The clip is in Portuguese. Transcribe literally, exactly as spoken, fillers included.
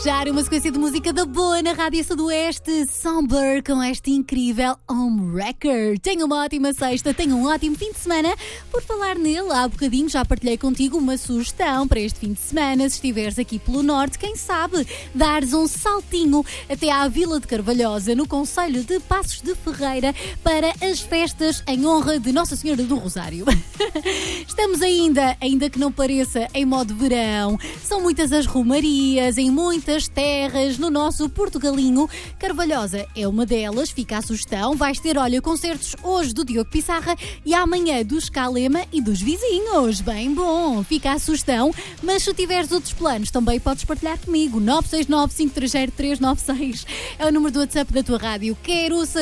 Já uma sequência de música da boa na Rádio Sudoeste, Somber, com este incrível Home Wrecker. Tenha uma ótima sexta, tenha um ótimo fim de semana. Por falar nele, há bocadinho já partilhei contigo uma sugestão para este fim de semana. Se estiveres aqui pelo Norte, quem sabe dares um saltinho até à Vila de Carvalhosa, no concelho de Passos de Ferreira, para as festas em honra de Nossa Senhora do Rosário. Estamos ainda, ainda que não pareça, em modo verão. São muitas as romarias, em muitas terras no nosso Portugalinho. Carvalhosa é uma delas, fica a sugestão. Vais ter, olha, concertos hoje do Diogo Pissarra e amanhã do Scalema e dos vizinhos. Bem bom, fica a sugestão. Mas se tiveres outros planos, também podes partilhar comigo. nove seis nove, cinco três zero, três nove seis é o número do WhatsApp da tua rádio. Quero